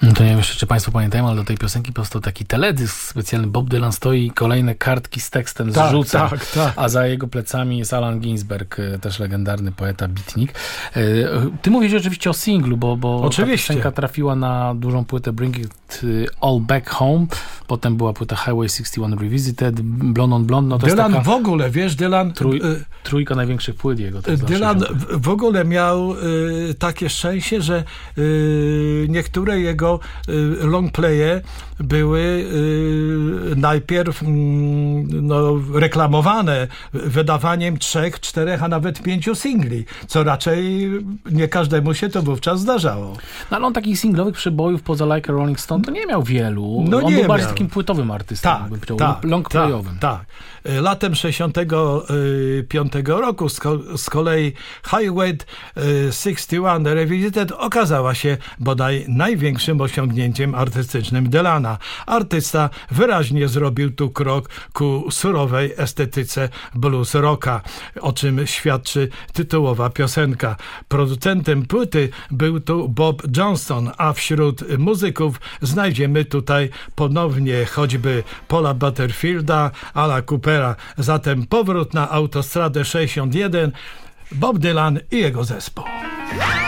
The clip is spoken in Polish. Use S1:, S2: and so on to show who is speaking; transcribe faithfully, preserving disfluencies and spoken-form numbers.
S1: No to nie wiem jeszcze, czy państwo pamiętają, ale do tej piosenki powstał taki teledysk specjalny. Bob Dylan stoi i kolejne kartki z tekstem
S2: tak,
S1: zrzuca,
S2: tak, tak.
S1: a za jego plecami jest Allen Ginsberg, też legendarny poeta, beatnik. Ty mówisz oczywiście o singlu, bo, bo
S2: oczywiście.
S1: ta piosenka trafiła na dużą płytę Bring It All Back Home, potem była płyta Highway sześćdziesiąt jeden Revisited, Blonde on Blonde. No to
S2: Dylan
S1: jest taka
S2: w ogóle, wiesz, Dylan...
S1: Trój, trójka największych płyt jego.
S2: Dylan w, w ogóle miał y, takie szczęście, że y, niektóre jego y, longplaye były y, najpierw y, no, reklamowane wydawaniem trzech, czterech, a nawet pięciu singli, co raczej nie każdemu się to wówczas zdarzało.
S1: No ale on takich singlowych przebojów poza Like a Rolling Stone to nie miał wielu.
S2: No
S1: on
S2: nie
S1: był bardziej
S2: miał.
S1: takim płytowym artystą,
S2: Tak,
S1: bym powiedział,
S2: tak,
S1: longplayowym.
S2: Tak, tak. Latem sześćdziesiątego piątego roku z, ko- z kolei Highway sześćdziesiąt jeden Revisited okazała się bodaj największym osiągnięciem artystycznym Dylana. Artysta wyraźnie zrobił tu krok ku surowej estetyce blues rocka, o czym świadczy tytułowa piosenka. Producentem płyty był tu Bob Johnston, a wśród muzyków znajdziemy tutaj ponownie choćby Paula Butterfielda, Ala Coopera. Zatem powrót na autostradę sześćdziesiąt jeden, Bob Dylan i jego zespół.